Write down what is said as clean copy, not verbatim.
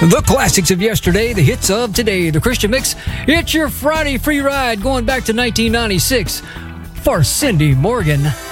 The classics of yesterday, the hits of today, the Christian Mix. It's your Friday free ride going back to 1996 for Cindy Morgan.